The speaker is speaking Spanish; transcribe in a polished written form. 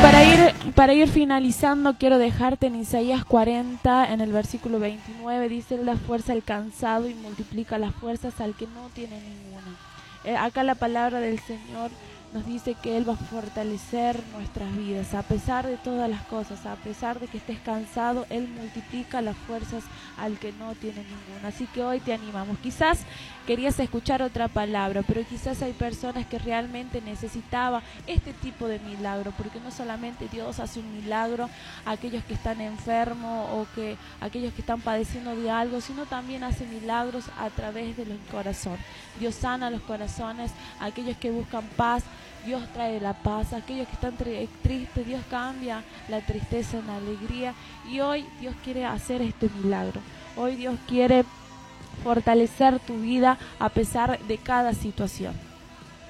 Para ir finalizando, quiero dejarte en Isaías 40, en el versículo 29, dice: Él da fuerza al cansado y multiplica las fuerzas al que no tiene ninguna. Acá la palabra del Señor nos dice que Él va a fortalecer nuestras vidas, a pesar de todas las cosas, a pesar de que estés cansado, Él multiplica las fuerzas al que no tiene ninguna. Así que hoy te animamos. Quizás querías escuchar otra palabra, pero quizás hay personas que realmente necesitaban este tipo de milagro, porque no solamente Dios hace un milagro a aquellos que están enfermos o que aquellos que están padeciendo de algo, sino también hace milagros a través de los corazones. Dios sana los corazones, a aquellos que buscan paz, Dios trae la paz, a aquellos que están tristes, Dios cambia la tristeza en alegría, y hoy Dios quiere hacer este milagro. Hoy Dios quiere fortalecer tu vida a pesar de cada situación.